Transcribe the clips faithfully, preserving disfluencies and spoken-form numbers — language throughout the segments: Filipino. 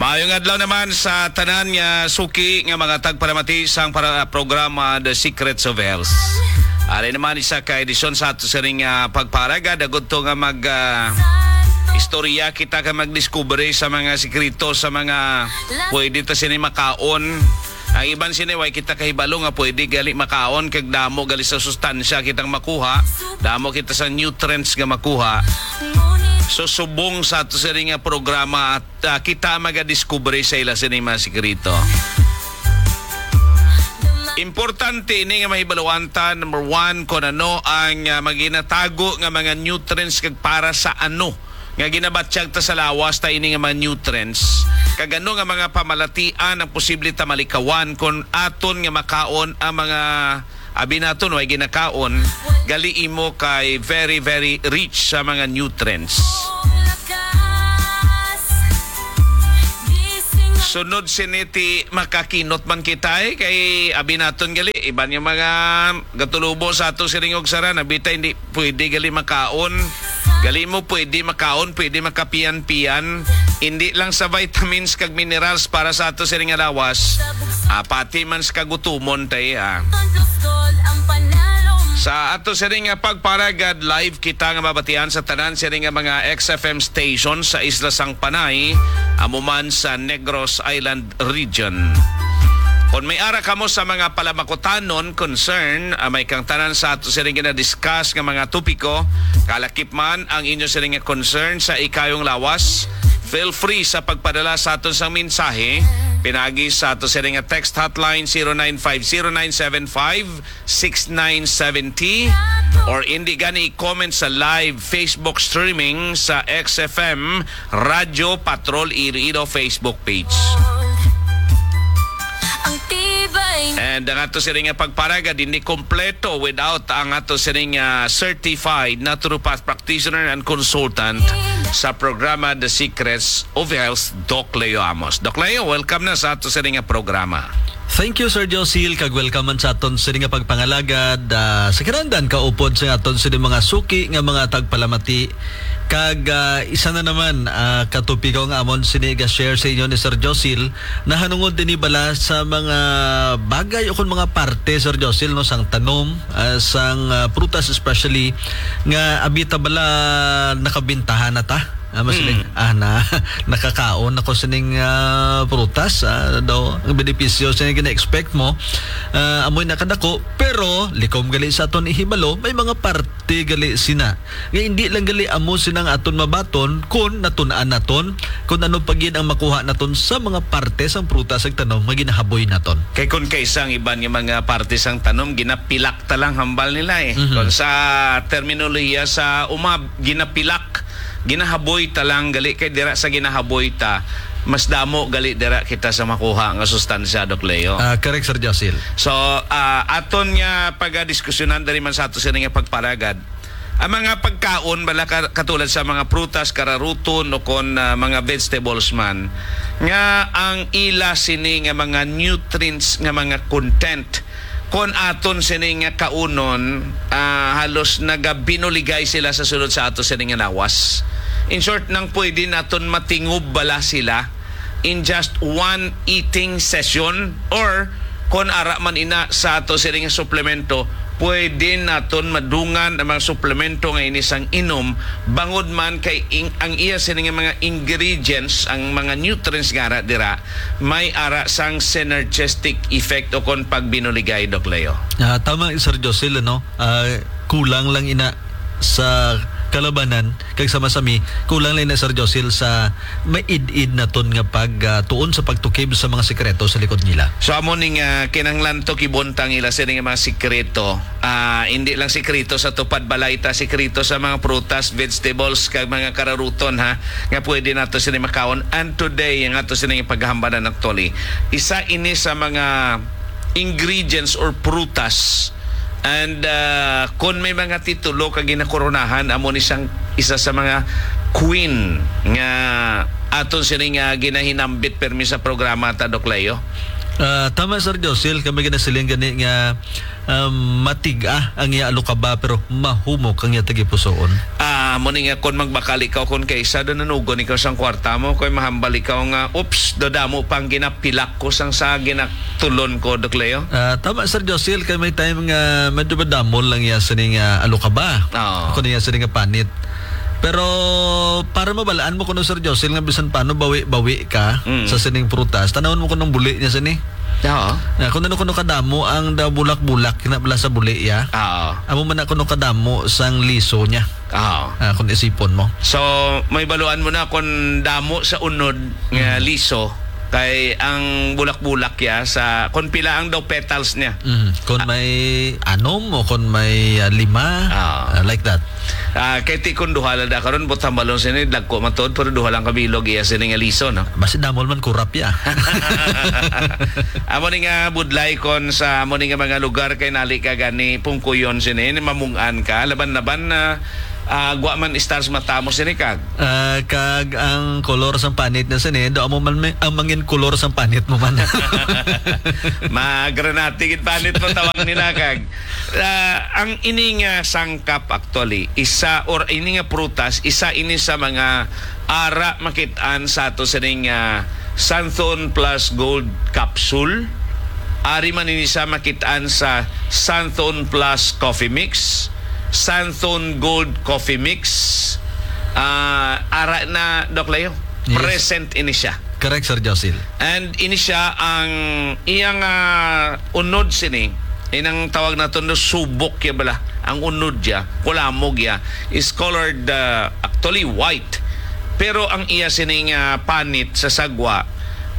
Maayong adlaw naman sa tanan nga suki nga mga tagparamati sang para programa The Secrets of Health. Ari naman isa ka edisyon sa ato sa ring uh, pagparaga dagod to nga mag uh, istorya kita ka magdiskubre sa mga sekreto sa mga pwede ta sini makaon. Ang iban siniway kita kahibalo nga pwede gali makaon kag damo gali sa sustansya kitang makuha, damo kita sa nutrients nga makuha. So subong sa ato sa ring nga programa at uh, kita magadiskubre sa ila sa mga sekreto. Importante ini nga mahibalawanta, number one, kung ano ang uh, maginatago nga mga nutrients kag para sa ano nga ginabatsyag ta sa lawas ta ini nga mga nutrients kag ano nga mga pamalatian ang posible ta malikawan kung aton nga makaon ang mga abi naton way ginakaon gali imo kay very very rich sa mga nutrients. Sunod siniti makakinot man kita eh, kay abi naton gali iban yung mga gatulubo sa ato siringog sara nabita hindi pwede gali makaon gali mo pwede makaon pwede makapian-pian hindi lang sa vitamins kag minerals para sa ato siring lawas ah, pati man sa kagutumon tay ah. Sa ato siring nga pagparagad live kita nga mabatian sa tanan siring nga mga X F M stations sa Isla Sang Panay amuman sa Negros Island region. Kung may ara kamo sa mga palamakutanon concern uh, may kang tanan sa ato siring nga discuss nga mga topiko kalakip man ang inyo siring nga concern sa ikayong lawas, feel free sa pagpadala sa aton sang mensahe pinagi sa ato siring nga text hotline zero nine five zero nine seven five six nine seven zero or hindi gani comment sa live Facebook streaming sa X F M Radio Patrol Iloilo Facebook page. And ang ato siring nga pagparaga hindi kompleto without ang ato siring nga certified naturopath practitioner and consultant sa programa The Secrets of Health, Doc Leo Amos. Doc Leo, welcome na sa ato siring nga programa. Thank you Sir Josil kag welcome man sa aton sa nga pagpangalagad uh, sa kinahanglan kaupod sa aton sa mga suki nga mga tagpalamati kag uh, isa na naman uh, katupikaw nga amon sini ga share sa inyo ni Sir Josil na hanungod dinhi bala sa mga bagay o kun mga parte Sir Josil no sang tanom uh, sang uh, prutas especially nga abita bala nakabintahan na ta. Ah, masiling mm. ah, na nakakaon ako sining uh, prutas uh, daw ang benepisyo sining gina-expect mo uh, amoy nakadako pero likom gali sa aton ihibalo may mga parte gali sina nga hindi lang gali amo sinang aton mabaton kun natun-an naton kun ano pagin ang makuha naton sa mga parte sang prutas ug tanom nga ginahaboy naton kay kun kaysang iban nga mga parte sang tanom ginapilak ta lang hambal nila eh mm-hmm. Kun sa terminolohiya sa umab ginapilak ginahaboy ta lang gali kay dira sa ginahaboy ta mas damo gali dira kita sa makuha nga sustansya Doc Leo. Uh, correct Sir Josil. So uh, aton nga pagadiskusyonan diri man sa ato sini nga pagparagad ang mga pagkaon bala katulad sa mga prutas kararuton o kon uh, mga vegetables man nga ang ila sini nga mga nutrients nga mga content kon aton sini nga kaunon uh, halos nagabinuligay sila sa sulod sa ato sini nga lawas. In short, nang pwede naton matingob bala sila in just one eating session or kon ara man ina sa ato sini nga suplemento pwede naton madungan ang mga suplemento nga inisang inom bangod man kay ing, ang iya sini nga mga ingredients ang mga nutrients nga ara dira may ara sang synergistic effect o kon pagbinuligay Doc Leo. Uh, tama Sir Josil no uh, kulang lang ina sa kalabanan kag sama-sami kulang lang na Sir Josil sa maid-id na ton nga pag uh, tuon sa pagtukib sa mga sekreto sa likod nila. So amo ning uh, kinahanglan to kibuntang ila sa mga sekreto uh, hindi lang sekreto sa tupad balay ta sekreto sa mga prutas, vegetables kag mga kararuton ha nga pwede nato sini makaon and today ang ato sini paghambanan actually isa ini sa mga ingredients or prutas. And uh, kung may mga titulo kag ginakoronahan amo ni sang isa sa mga queen nga aton sini nga ginahinambit permi sa programa ta Doc Leo. Uh, tama Sir Josil kami ginasiling gani nga um, matiga ang iya alukaba pero mahumok ang iya tagipusoon. Ah amo ni nga kung magbakal ikaw kung kaysa do nanugon ikaw sang kwarta mo kay mahambal ikaw nga oops dodamo pang ginapilak ko sang sa ginatulon ko Doc Leo. Ah, tama Sir Josil kay may time nga medyo badamol lang ya sa ning uh, alukaba. Oo. Kuno ya sa ning panit. Pero para mabalaan mo kuno Sir Josil nga bisan paano bawi-bawi ka Mm. sa sining prutas, tanawon mo kunong buli niya sini. Oo. Na kuno kuno kadamo ang da bulak-bulak kinabala sa buli ya. Oo. Amo man na kuno kadamo sang liso niya. Oo. Ah, kung isipon mo. So, may baluan mo na kung damo sa unod nga liso kay ang bulak-bulak ya sa kung pila ang daw petals niya. Mm. Kung may anom o kung may uh, lima, Ah. uh, like that. Ah, kay ti kun duha lang da karon butang balon sini dagko matod pero duha lang kabilog iya sini nga liso no. Basi damol man kurap ya. Amo ni nga budlay kon sa amo ni nga mga lugar kay nali ka gani pungkuyon sini ni mamungan ka laban-laban na uh, gwa man stars mata mo sini kag. Ah, kag ang kolor sang panit na sini, do mo man may- ang mangin kolor sang panit mo man. Magranati gid panit mo tawag nila kag. Ah, ang ini nga sangkap actually isa or ini nga prutas isa ini sa mga ara makit-an sa ato sa ning uh, Santhon plus Gold capsule. Ari man ini sa makit-an sa Santhon plus Coffee Mix, Santhon Gold Coffee Mix. Ah, ara na Doc Leo. Yes. Present ini siya. Correct Sir Josil. And ini siya ang iyang uh, unod sini inang tawag nato no subok ya bala ang unod ya kulamog ya is colored uh, actually white pero ang iya sining uh, panit sa sagwa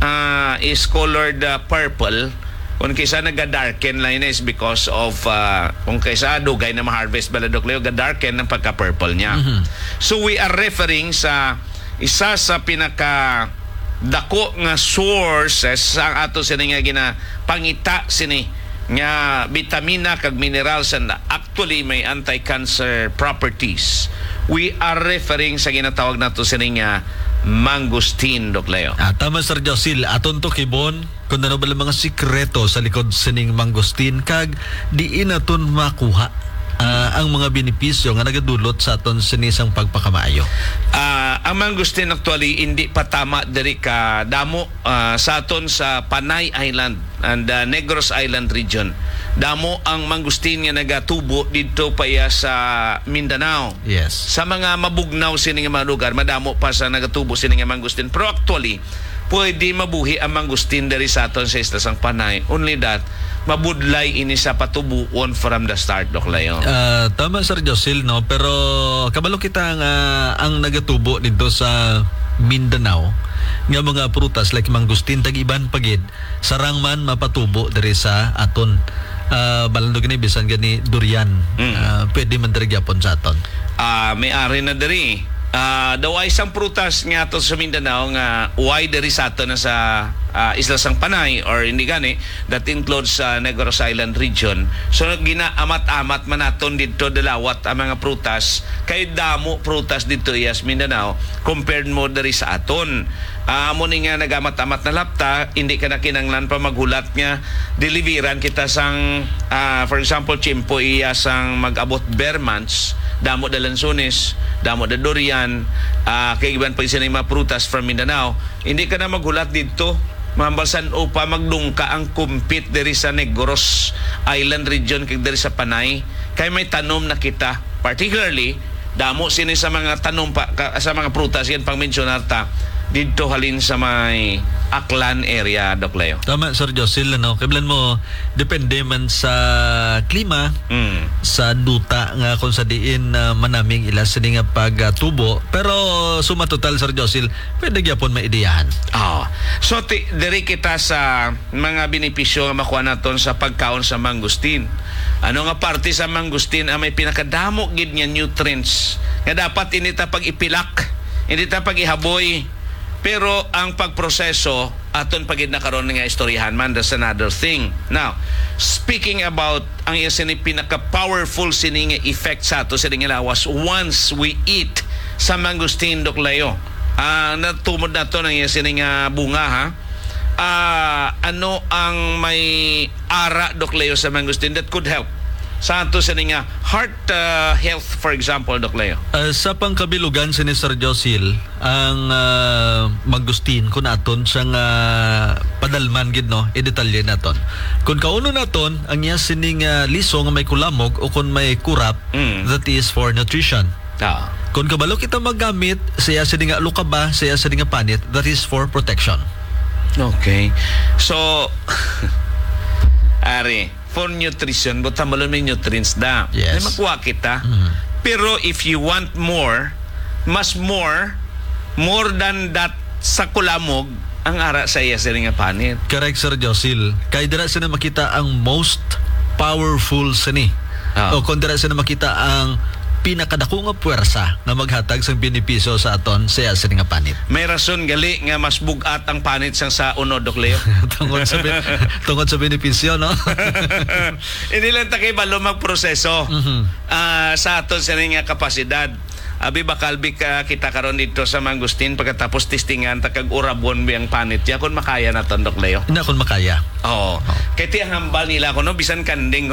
uh, is colored uh, purple kung kaysa nag-darken lang is because of uh, kung kaysa dugay na ma-harvest bala Doc Leo ga-darken ng pagka-purple niya. Mhm. So we are referring sa isa sa pinaka dako nga sources sa ato sini nga gina pangita sini nga vitamina kag minerals and actually may anti-cancer properties. We are referring sa ginatawag nato sini nga mangosteen Doc Leo. Ah, tama Sir Josil, aton to kibon kung ano ba lang mga sikreto sa likod sining mangosteen kag diin naton makuha ah, ang mga benepisyo nga nagadulot sa aton sinisang pagpakamaayo. Ah, ang mangosteen actually hindi pa tama diri ka damo ah, sa aton sa Panay Island and uh, Negros Island region. Damo ang mangosteen nga nagatubo dito pa iya sa Mindanao. Yes. Sa mga mabugnaw sini nga mga lugar, madamo pa sa nagatubo sini nga mangosteen. Pero actually, pwede mabuhi ang mangosteen diri sa aton sa isla sang Panay. Only that, mabudlay ini sa patubuon from the start, Doc Leo. Ah, tama Sir Josil no, pero kabalo kita nga ang nagatubo dito sa Mindanao nga mga prutas like mangosteen tag-iban pagid sarang man mapatubo diri sa aton. Uh, balando gani bisan gani durian. Mm. Ah, pwede man diri gyapon sa aton. Ah, may ari na diri. Ah, daw ay isang prutas nga ato sa Mindanao nga why diri sa ato na sa ah, isla sang Panay or hindi gani that includes sa Negros Island region. So ginaamat-amat man naton dito dalawat ang mga prutas kay damo prutas dito yes Mindanao compared mo diri sa aton. Ah, mo ni nga nagamat-amat na lapta, hindi ka na kinanglan pa maghulat nga deliveran kita sang ah, for example chimpo iya sang mag-abot bare months, damo da lansones, damo da durian, ah, kay iban pa isa na yung mga prutas from Mindanao. Hindi ka na maghulat dito mambalsan o pa magdungka ang kumpit diri sa Negros Island region kag diri sa Panay kay may tanom na kita particularly damo sini sa mga tanom pa ka, sa mga prutas yan pang mensionar ta dito halin sa may Aklan area Doc Leo. Tama Sir Josil ano, kailan mo depende man sa klima, Mm. sa duta nga kung sa diin na manaming ila sini nga pagtubo, pero suma total Sir Josil pwede gyapon maideyahan. Ah. So ti, diri kita sa mga benepisyo nga makuha naton sa pagkaon sa mangosteen. Ano nga parte sa mangosteen ang may pinakadamo gid nga nutrients nga dapat ini ta pag ipilak, hindi ta pag ihaboy. Pero ang pagproseso aton pagid na karon nga istoryahan man, that's another thing. Now, speaking about ang iya sini pinaka-powerful sini nga effect sa ato sini nga lawas once we eat sa mangosteen Doc Leo. Ah, natumod na to ng iya sini nga bunga ha. Ah, ano ang may ara Doc Leo sa mangosteen that could help sa ato sa nga heart uh, health, for example, Doc Leo? Uh, sa pangkabilugan si Sir Josil ang uh, magustin kun aton siyang uh, padalman gid no i-detalye naton kung kauno naton ang iya sining uh, liso nga may kulamog o kung may kurap, Mm. that is for nutrition. Ah. Kung kabalo kita maggamit siya sining nga lukaba, siya sining nga panit, that is for protection. Okay. So, ari, for nutrition, but tambalon may nutrients da. Yes. May makuha kita. Mhm. Pero if you want more, mas more, more than that sa kulamog, ang ara sa iya sining nga panit. Correct, Sir Josil. Kay dira sila makita ang most powerful sini. Ah. O kung dira sila makita ang pinakadako nga puwersa na maghatag sang benepisyo sa aton siya sini nga panit. May rason gali nga mas bugat ang panit sang sa uno, Doc Leo. tungod sa ben- tungod sa benepisyo, no? Hindi lang takay balo magproseso Mhm. ah, sa aton sa nga kapasidad. Abi bakal bi ka kita karon dito sa Mangustin pagkatapos testingan takag urabon bi ang panit ya kung makaya naton, Doc Leo. Ina kung makaya. Oo. Kay ti ang hambal nila ko no bisan kanding